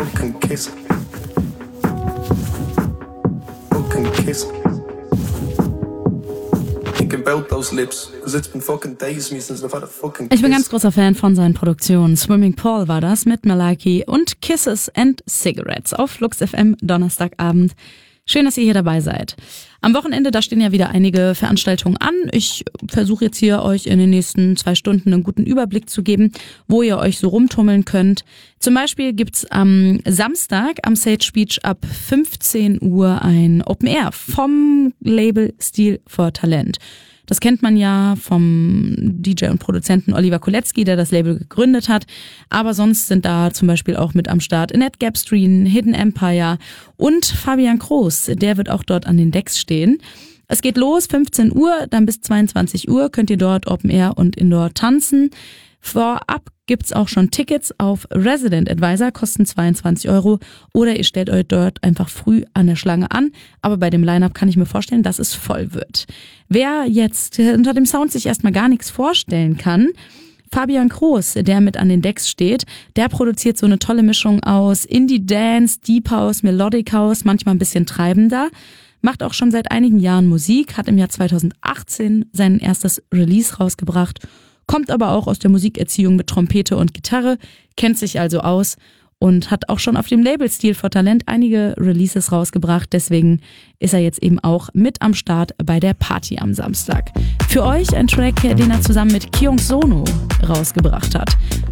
can kiss. Who can kiss? You can build those lips, 'cause it's been fucking days me since I've had a fucking kiss. Ich bin ganz großer Fan von seinen Produktionen. Swimming Paul war das mit Malaki und Kisses and Cigarettes auf Flux FM Donnerstagabend. Schön, dass ihr hier dabei seid. Am Wochenende, da stehen ja wieder einige Veranstaltungen an. Ich versuche jetzt hier euch in den nächsten 2 Stunden einen guten Überblick zu geben, wo ihr euch so rumtummeln könnt. Zum Beispiel gibt's am Samstag am Sage Beach ab 15 Uhr ein Open Air vom Label Stil for Talent. Das kennt man ja vom DJ und Produzenten Oliver Kolecki, der das Label gegründet hat. Aber sonst sind da zum Beispiel auch mit am Start Annette Gapstream, Hidden Empire und Fabian Groß. Der wird auch dort an den Decks stehen. Es geht los, 15 Uhr, dann bis 22 Uhr könnt ihr dort Open Air und Indoor tanzen. Vorab gibt's auch schon Tickets auf Resident Advisor, kosten 22 €. Oder ihr stellt euch dort einfach früh an der Schlange an. Aber bei dem Line-Up kann ich mir vorstellen, dass es voll wird. Wer jetzt unter dem Sound sich erstmal gar nichts vorstellen kann, Fabian Groß, der mit an den Decks steht, der produziert so eine tolle Mischung aus Indie-Dance, Deep House, Melodic House, manchmal ein bisschen treibender. Macht auch schon seit einigen Jahren Musik, hat im Jahr 2018 sein erstes Release rausgebracht, kommt aber auch aus der Musikerziehung mit Trompete und Gitarre, kennt sich also aus und hat auch schon auf dem Label Stil for Talent einige Releases rausgebracht. Deswegen ist er jetzt eben auch mit am Start bei der Party am Samstag. Für euch ein Track, den er zusammen mit Kyung Sono rausgebracht hat.